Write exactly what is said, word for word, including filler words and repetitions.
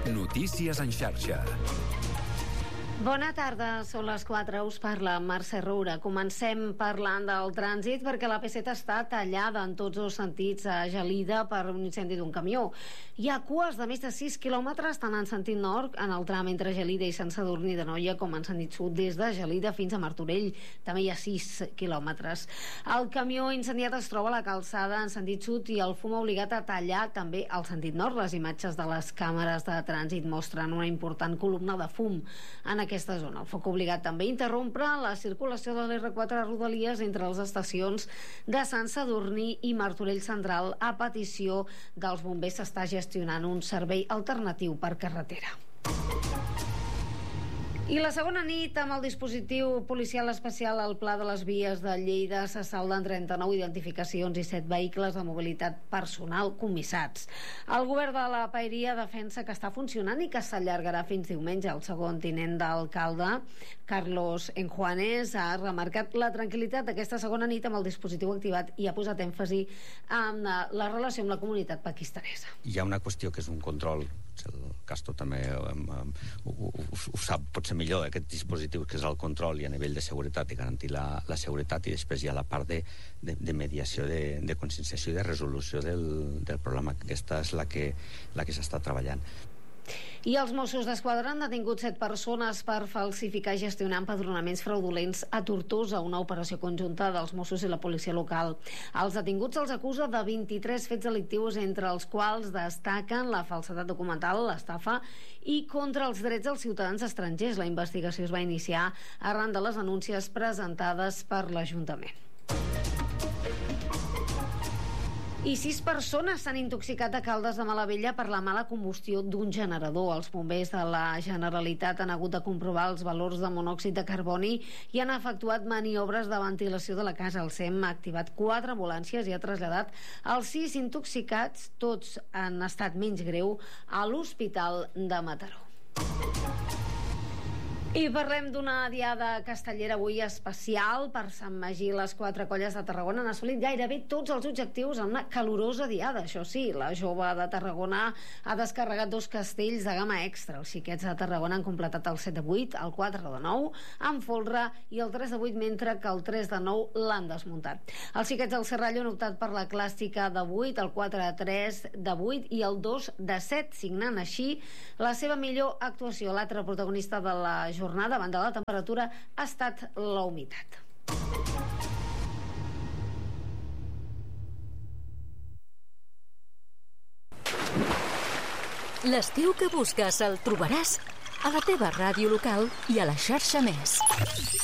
Notícies en xarxa. Bona tarda, són les quatre, us parla Mercè Roura. Comencem parlant del trànsit perquè la P set està tallada en tots els sentits a Gelida per un incendi d'un camió. Hi ha cues de més de sis quilòmetres tant en sentit nord en el tram entre Gelida i Sant Sadurní d'Anoia com en sentit sud des de Gelida fins a Martorell. També hi ha sis quilòmetres. El camió incendiat es troba a la calçada en sentit sud i el fum ha obligat a tallar també al sentit nord. Les imatges de les càmeres de trànsit mostren una important columna de fum en aquesta zona. El foc ha obligat també a interrompre la circulació de l'R quatre a Rodalies entre les estacions de Sant Sadurní i Martorell Central. A petició dels bombers s'està gestionant un servei alternatiu per carretera. I la segona nit, amb el dispositiu policial especial al Pla de les Vies de Lleida, se salden trenta-nou identificacions i set vehicles de mobilitat personal comissats. El govern de la Paeria defensa que està funcionant i que s'allargarà fins diumenge. El segon tinent d'alcalde, Carlos Enjuanes, ha remarcat la tranquil·litat d'aquesta segona nit amb el dispositiu activat i ha posat èmfasi en la relació amb la comunitat pakistanesa. Hi ha una qüestió que és un control, el Castro també um, um, ho, ho, ho sap potser millor, aquest dispositiu, que és el control i a nivell de seguretat i garantir la, la seguretat, i després hi ha la part de, de, de mediació, de, de conscienciació i de resolució del, del problema. Aquesta és la que, la que s'està treballant. I els Mossos d'Esquadra han detingut set persones per falsificar i gestionar empadronaments fraudulents a Tortosa, una operació conjunta dels Mossos i la policia local. Els detinguts els acusa de vint-i-tres fets delictius, entre els quals destaquen la falsedat documental, l'estafa i contra els drets dels ciutadans estrangers. La investigació es va iniciar arran de les denúncies presentades per l'Ajuntament. I sis persones s'han intoxicat a Caldes de Malavella per la mala combustió d'un generador. Els bombers de la Generalitat han hagut de comprovar els valors de monòxid de carboni i han efectuat maniobres de ventilació de la casa. El S E M ha activat quatre ambulàncies i ha traslladat els sis intoxicats, tots en estat menys greu, a l'Hospital de Mataró. I parlem d'una diada castellera avui especial per Sant Magí. Les quatre colles de Tarragona han assolit gairebé tots els objectius en una calorosa diada. Això sí, la jove de Tarragona ha descarregat dos castells de gamma extra. Els xiquets de Tarragona han completat el set de vuit, el quatre de nou amb folre i el tres de vuit, mentre que el tres de nou l'han desmuntat. Els xiquets del Serrallo han optat per la clàssica de vuit, el quatre de tres de vuit i el dos de set, signant així la seva millor actuació. L'altre protagonista de la jornada davant de la temperatura ha estat la humitat. L'estiu que busques el trobaràs a la teva ràdio local i a la xarxa Més.